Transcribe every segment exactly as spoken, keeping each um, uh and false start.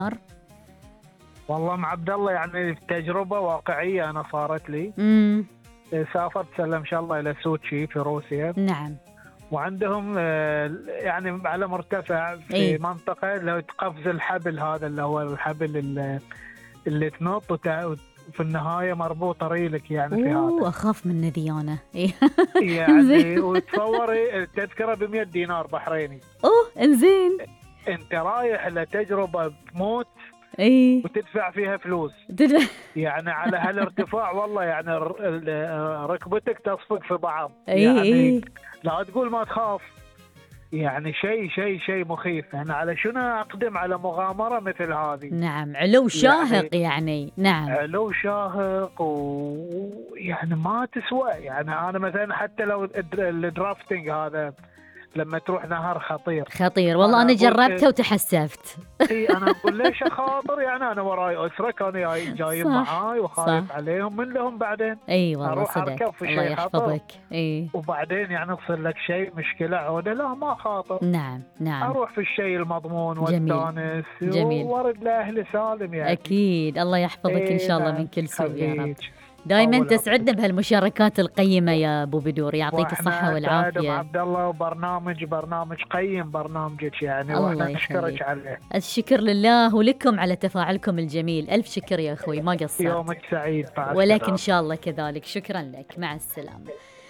والله مع عبد الله يعني تجربة واقعية أنا صارت لي. امم سافرت سلم إن شاء الله إلى سوتشي في روسيا، نعم. وعندهم آه، يعني على مرتفع في اي منطقة لو تقفز الحبل، هذا اللي هو الحبل اللي, اللي تنط وتع- وفي النهاية مربوطة ريلك يعني في اوه هذا اخاف من النذيانة. اي انزين. يعني. وتصوري التذكرة بمية دينار بحريني، اوه انزين. انت رايح لتجربة بموت اي وتدفع فيها فلوس تدفع. يعني على هالارتفاع. والله يعني ر- ال- ركبتك تصفق في بعض اي يعني، اي لا تقول ما تخاف يعني. شيء شيء شيء مخيف. أنا على شنو أقدم على مغامرة مثل هذه؟ نعم، علو شاهق يعني يعني. نعم. علو شاهق ويعني ما تسوى. يعني أنا مثلا حتى لو الد- الدرافتنج هذا لما تروح نهر خطير، خطير والله، أنا انا أقول جربتها وتحسفت. اي انا اقول ليش اخاطر يعني؟ انا وراي اسره كانوا جاي- جايين صح معاي صح. وخايف عليهم من لهم. بعدين اي والله اروح صدق. اركب في الله شيء خطر يحفظك. اي وبعدين يعني يصير لك شيء مشكله عوده. لا ما خاطر، نعم نعم. اروح في الشيء المضمون جميل واستانس جميل. وارد لاهلي سالم يعني. اكيد الله يحفظك ان اي شاء الله من نعم كل سوء يا رب. خليك. دائما طول تسعدنا عمرك. بهالمشاركات القيمة يا ابو بدور، يعطيك الصحة واحنا سعد ام والعافية. عبد الله، وبرنامج برنامج قيم برنامجك يعني، الله واحنا نشكرك يخليك. عليه. الشكر لله ولكم على تفاعلكم الجميل، ألف شكر يا أخوي، ما قصرت. يومك سعيد. مع ولك إن السلامه. شاء الله كذلك، شكرا لك، مع السلامة.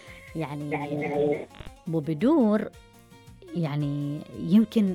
يعني أبو بدور يعني يمكن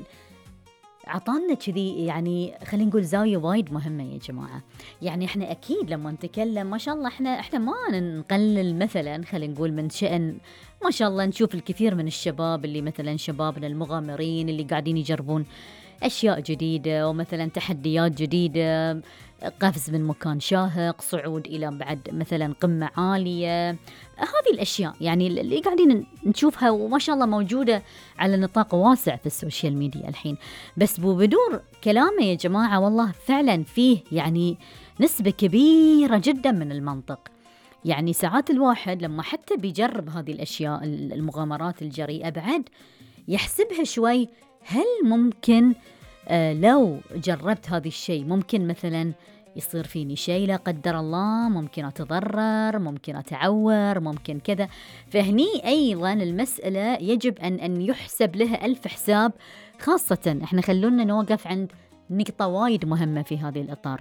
عطانا كذي يعني، خلينا نقول زاوية وايد مهمة يا جماعة. يعني احنا أكيد لما نتكلم ما شاء الله احنا احنا ما نقلل مثلا، خلينا نقول من شأن ما شاء الله نشوف الكثير من الشباب اللي مثلا شبابنا المغامرين اللي قاعدين يجربون أشياء جديدة ومثلا تحديات جديدة، قفز من مكان شاهق، صعود إلى بعد مثلا قمة عالية. هذه الأشياء يعني اللي قاعدين نشوفها وما شاء الله موجودة على نطاق واسع في السوشيال ميديا الحين. بس بو بدور كلامه يا جماعة والله فعلا فيه يعني نسبة كبيرة جدا من المنطق. يعني ساعات الواحد لما حتى بيجرب هذه الأشياء المغامرات الجريئة بعد يحسبها شوي، هل ممكن آه لو جربت هذا الشيء ممكن مثلا يصير فيني شيء لا قدر الله، ممكن أتضرر، ممكن أتعور، ممكن كذا. فهني أيضا المسألة يجب أن أن يحسب لها ألف حساب. خاصة إحنا خلونا نوقف عند نقطة وايد مهمة في هذه الإطار،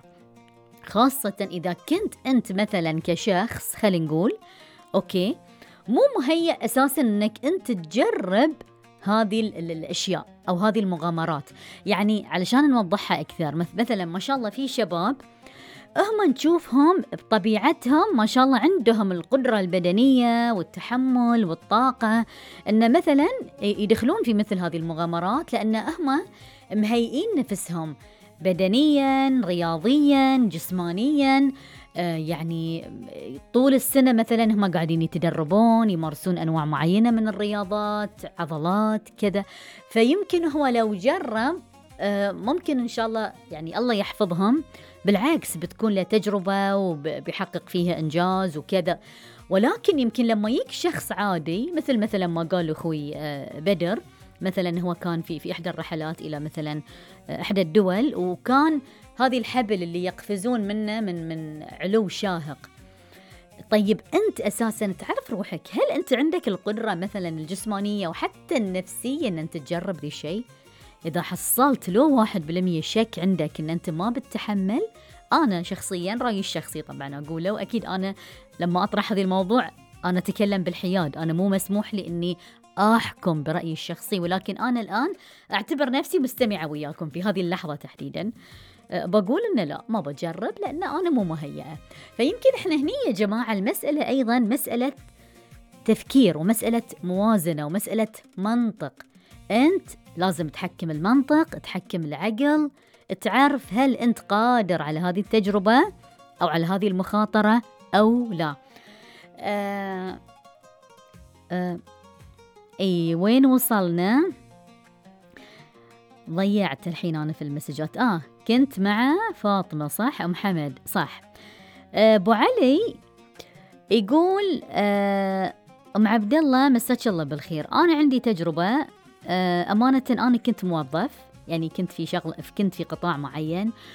خاصة إذا كنت أنت مثلا كشخص خلينا نقول أوكي مو مهيأ أساسا أنك أنت تجرب هذه الأشياء أو هذه المغامرات. يعني علشان نوضحها أكثر، مثلا ما شاء الله في شباب هم نشوفهم بطبيعتهم ما شاء الله عندهم القدرة البدنية والتحمل والطاقة أن مثلا يدخلون في مثل هذه المغامرات، لأن هم مهيئين نفسهم بدنيا رياضيا جسمانيا. آه يعني طول السنة مثلا هم قاعدين يتدربون يمارسون أنواع معينة من الرياضات، عضلات كذا. فيمكن هو لو جرب آه ممكن إن شاء الله يعني الله يحفظهم، بالعكس بتكون له تجربة وبيحقق فيها إنجاز وكذا. ولكن يمكن لما يك شخص عادي مثل مثلا ما قال أخوي آه بدر، مثلا هو كان في في إحدى الرحلات إلى مثلا إحدى الدول، وكان هذه الحبل اللي يقفزون منه من من علو شاهق. طيب أنت أساساً تعرف روحك، هل أنت عندك القدرة مثلاً الجسمانية وحتى النفسية أن أنت تجرب ذي الشيء؟ إذا حصلت لو واحد بالمية شك عندك أن أنت ما بتتحمل، أنا شخصياً رأيي الشخصي طبعاً أقوله، وأكيد أنا لما أطرح هذا الموضوع أنا أتكلم بالحياد، أنا مو مسموح لي أني أحكم برأيي الشخصي، ولكن أنا الآن أعتبر نفسي مستمعة وياكم في هذه اللحظة تحديداً. أه بقول إنه لا ما بجرب لأن أنا مو مهيئة. فيمكن إحنا هني يا جماعة المسألة أيضاً مسألة تفكير ومسألة موازنة ومسألة منطق. أنت لازم تحكم المنطق، تحكم العقل، تعرف هل أنت قادر على هذه التجربة أو على هذه المخاطرة أو لا. أه أه اي وين وصلنا؟ ضيعت الحين انا في المسجات. اه كنت مع فاطمة صح؟ ام حمد صح. ابو علي يقول آه ام عبد الله مساك الله بالخير، انا عندي تجربة. آه امانة انا كنت موظف يعني كنت في شغل كنت في قطاع معين